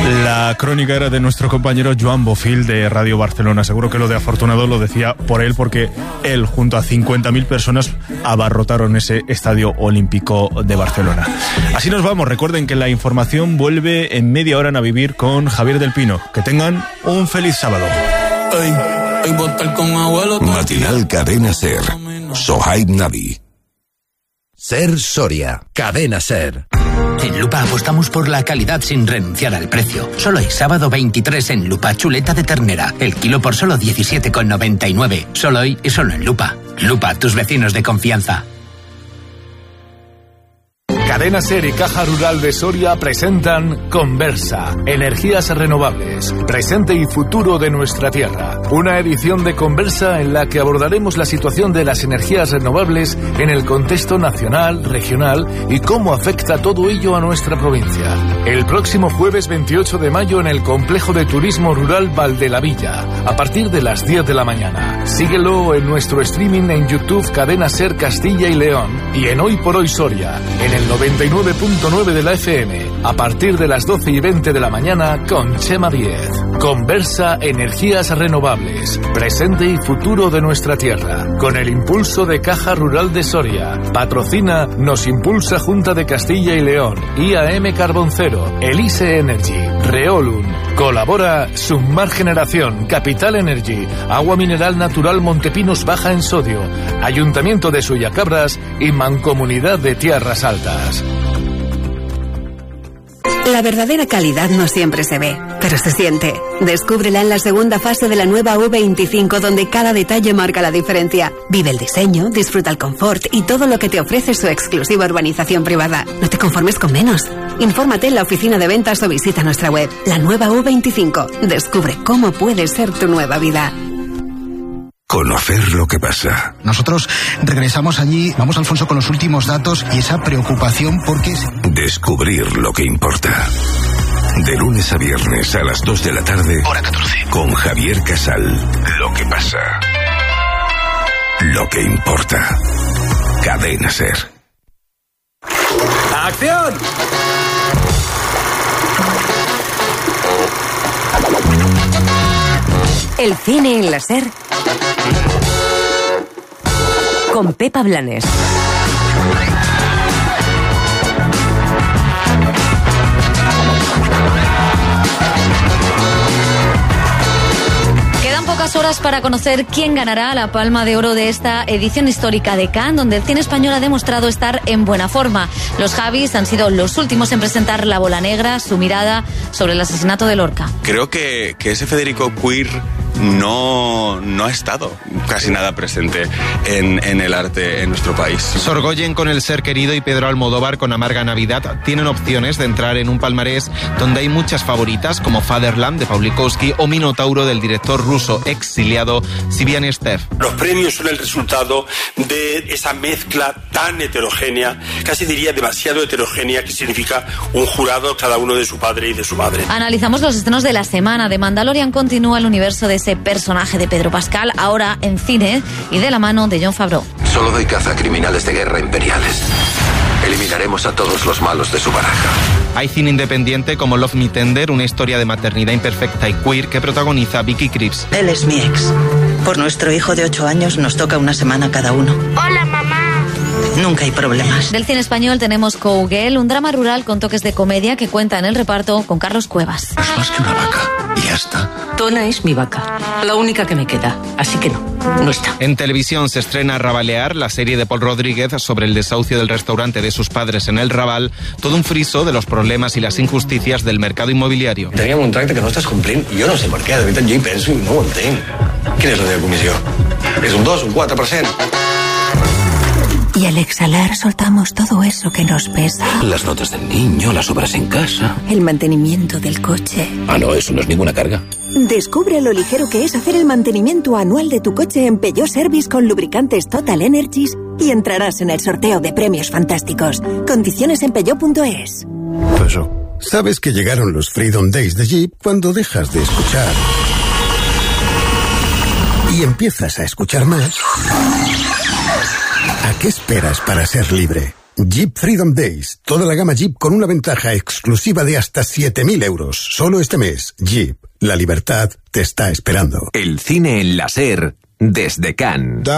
La crónica era de nuestro compañero Joan Bofil de Radio Barcelona. Seguro que lo de afortunado lo decía por él, porque él junto a 50.000 personas abarrotaron ese estadio olímpico de Barcelona. Así nos vamos. Recuerden que la información vuelve en media hora a Vivir con Javier del Pino. Que tengan un feliz sábado. Matinal Cadena Ser. Sohaib Navi. Ser Soria. Cadena Ser. En Lupa apostamos por la calidad sin renunciar al precio. Solo hoy, sábado 23 en Lupa, chuleta de ternera. El kilo por solo 17,99. Solo hoy y solo en Lupa. Lupa, tus vecinos de confianza. Cadena Ser y Caja Rural de Soria presentan Conversa, energías renovables, presente y futuro de nuestra tierra. Una edición de Conversa en la que abordaremos la situación de las energías renovables en el contexto nacional, regional y cómo afecta todo ello a nuestra provincia. El próximo jueves 28 de mayo en el Complejo de Turismo Rural Valdelavilla, a partir de las 10 de la mañana. Síguelo en nuestro streaming en YouTube Cadena Ser Castilla y León y en Hoy por Hoy Soria, en el 99.9 de la FM, a partir de las 12:20 de la mañana con Chema Díez. Conversa Energías Renovables, presente y futuro de nuestra tierra, con el impulso de Caja Rural de Soria. Patrocina Nos Impulsa Junta de Castilla y León, IAM Carboncero, Elise Energy, Reolum. Colabora Sumar Generación, Capital Energy, Agua Mineral Natural Montepinos Baja en Sodio, Ayuntamiento de Suyacabras y Mancomunidad de Tierras Altas. La verdadera calidad no siempre se ve, pero se siente. Descúbrela en la segunda fase de la nueva V25, donde cada detalle marca la diferencia. Vive el diseño, disfruta el confort y todo lo que te ofrece su exclusiva urbanización privada. No te conformes con menos. Infórmate en la oficina de ventas o visita nuestra web. La nueva V25. Descubre cómo puede ser tu nueva vida. Conocer lo que pasa. Nosotros regresamos allí, vamos Alfonso con los últimos datos y esa preocupación porque... Descubrir lo que importa. De lunes a viernes a las 2 de la tarde. Hora 14. Con Javier Casal. Lo que pasa. Lo que importa. Cadena Ser. ¡Acción! El cine en la Ser con Pepa Blanes. Quedan pocas horas para conocer quién ganará la Palma de Oro de esta edición histórica de Cannes, donde el cine español ha demostrado estar en buena forma. Los Javis han sido los últimos en presentar La Bola Negra, su mirada sobre el asesinato de Lorca. Creo que ese Federico queer no ha estado casi nada presente en el arte en nuestro país. Sorgoyen con El Ser Querido y Pedro Almodóvar con Amarga Navidad tienen opciones de entrar en un palmarés donde hay muchas favoritas como Fatherland de Pawlikowski o Minotauro del director ruso exiliado Sivian Stev. Los premios son el resultado de esa mezcla tan heterogénea, casi diría demasiado heterogénea, que significa un jurado cada uno de su padre y de su madre. Analizamos los estrenos de la semana. De Mandalorian continúa el universo de ese personaje de Pedro Pascal, ahora en cine y de la mano de Jon Favreau. Solo doy caza a criminales de guerra imperiales. Eliminaremos a todos los malos de su baraja. Hay cine independiente como Love Me Tender, una historia de maternidad imperfecta y queer que protagoniza Vicky Krieps. Él es mi ex. Por nuestro hijo de 8 años nos toca una semana cada uno. Hola, mamá. Nunca hay problemas. Del cine español tenemos Cowgirl, un drama rural con toques de comedia que cuenta en el reparto con Carlos Cuevas. No es más que una vaca y ya está. Tona es mi vaca, la única que me queda, así que no está. En televisión se estrena Rabalear, la serie de Paul Rodríguez sobre el desahucio del restaurante de sus padres en el Raval, todo un friso de los problemas i les injustícies del mercado immobiliario. Teníem un tracte que no estàs complint i jo no sé per què, de veritat jo hi penso i no ho entenc. Quina és la teva comissió? És un 2, un 4%? Y al exhalar soltamos todo eso que nos pesa. Las notas del niño, las obras en casa. El mantenimiento del coche. Ah, no, eso no es ninguna carga. Descubre lo ligero que es hacer el mantenimiento anual de tu coche en Peugeot Service con lubricantes Total Energies y entrarás en el sorteo de premios fantásticos. Condiciones en peugeot.es. Peugeot. Sabes que llegaron los Freedom Days de Jeep cuando dejas de escuchar y empiezas a escuchar más. ¿A qué esperas para ser libre? Jeep Freedom Days. Toda la gama Jeep con una ventaja exclusiva de hasta 7.000 euros. Solo este mes. Jeep. La libertad te está esperando. El cine en la SER desde Cannes.